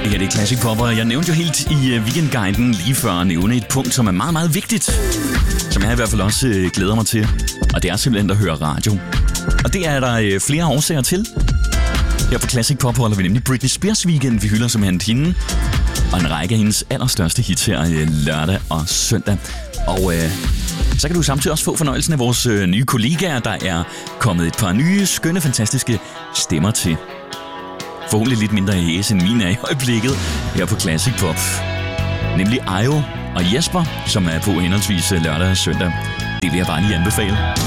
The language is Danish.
Det her det er Classic Pop, og jeg nævnte jo helt i weekendguiden lige før at nævne et punkt, som er meget, meget vigtigt. Som jeg i hvert fald også glæder mig til. Og det er simpelthen at høre radio. Og det er der flere årsager til. Her på Classic Pop holder vi nemlig Britney Spears weekend. Vi hylder simpelthen hende. Og en række af hendes allerstørste hits her lørdag og søndag. Og så kan du samtidig også få fornøjelsen af vores nye kollegaer. Der er kommet et par nye, skønne, fantastiske stemmer til. Forhåbentlig lidt mindre hæs end mine er i øjeblikket her på Classic Pop. Nemlig Ayo og Jesper, som er på henholdsvis lørdag og søndag. Det vil jeg bare lige anbefale.